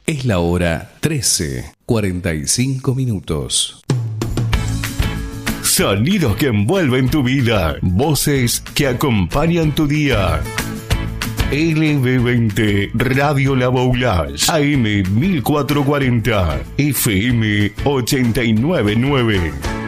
Es la hora 13:45. Sonidos que envuelven tu vida. Voces que acompañan tu día. LB20 Radio La Boulage, AM 1440, FM 899.